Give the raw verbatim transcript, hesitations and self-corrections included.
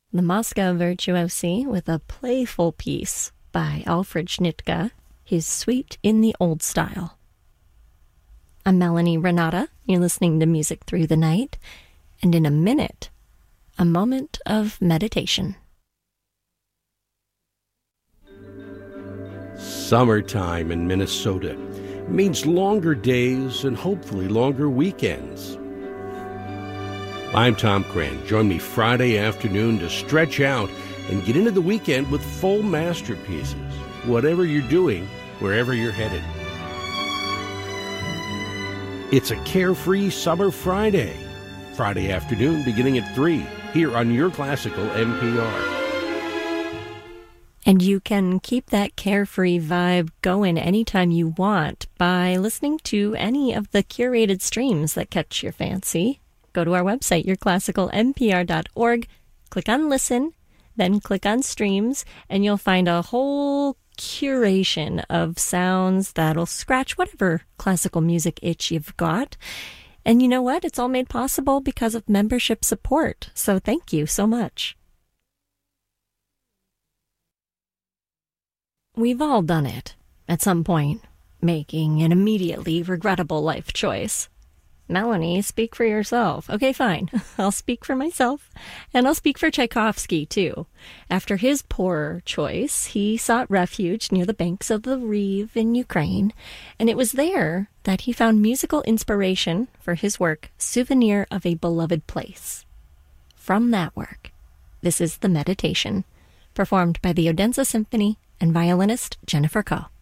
The Moscow Virtuosi with a playful piece by Alfred Schnittke, his Suite in the Old Style. I'm Melanie Renata. You're listening to Music Through the Night, and in a minute, a moment of meditation. Summertime in Minnesota means longer days and hopefully longer weekends. I'm Tom Cran. Join me Friday afternoon to stretch out and get into the weekend with full masterpieces, whatever you're doing, wherever you're headed. It's a carefree summer Friday. Friday afternoon beginning at three, here on your classical N P R. And you can keep that carefree vibe going anytime you want by listening to any of the curated streams that catch your fancy. Go to our website, your classical N P R dot org, click on Listen, then click on Streams, and you'll find a whole curation of sounds that'll scratch whatever classical music itch you've got. And you know what? It's all made possible because of membership support. So thank you so much. We've all done it at some point, making an immediately regrettable life choice. Melanie, speak for yourself. Okay, fine. I'll speak for myself, and I'll speak for Tchaikovsky, too. After his poor choice, he sought refuge near the banks of the Riv in Ukraine, and it was there that he found musical inspiration for his work, Souvenir of a Beloved Place. From that work, this is The Meditation, performed by the Odense Symphony and violinist Jennifer Koh.